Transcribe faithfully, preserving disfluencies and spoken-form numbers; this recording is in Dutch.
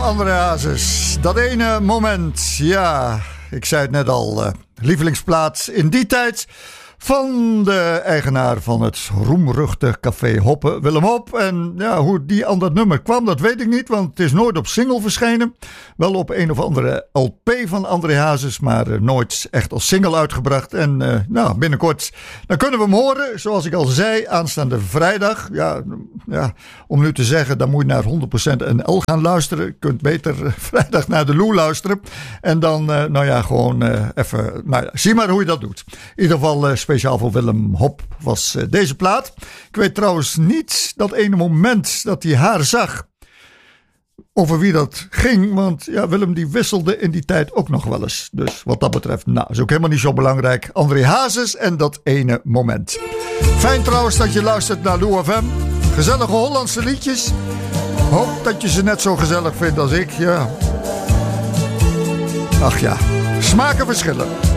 André Hazes. Dat ene moment, ja, ik zei het net al, uh, lievelingsplaats in die tijd van de eigenaar van het roemruchte café Hoppe, Willem Hop. En ja, hoe die aan dat nummer kwam, dat weet ik niet, want het is nooit op single verschenen. Wel op een of andere L P van André Hazes, maar uh, nooit echt als single uitgebracht. En uh, nou, binnenkort, dan kunnen we hem horen, zoals ik al zei, aanstaande vrijdag. Ja, ja, om nu te zeggen, dan moet je naar honderd procent N L gaan luisteren. Je kunt beter uh, vrijdag naar de Lou luisteren. En dan, uh, nou ja, gewoon uh, even, nou ja, zie maar hoe je dat doet. In ieder geval uh, speciaal voor Willem Hop was uh, deze plaat. Ik weet trouwens niet dat ene moment dat hij haar zag, over wie dat ging. Want ja, Willem die wisselde in die tijd ook nog wel eens. Dus wat dat betreft, nou, is ook helemaal niet zo belangrijk. André Hazes en dat ene moment. Fijn trouwens dat je luistert naar Lou F M. Gezellige Hollandse liedjes. Hoop dat je ze net zo gezellig vindt als ik. Ja. Ach ja, smaken verschillen.